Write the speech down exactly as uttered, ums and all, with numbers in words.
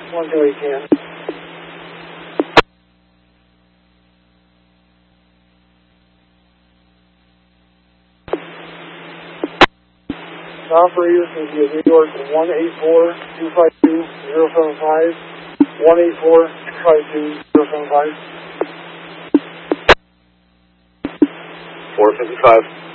one two eight ten. The operator can be at New York one eight four, two five two, zero seven five, one eight four, two five two, zero seven five. four fifty-five.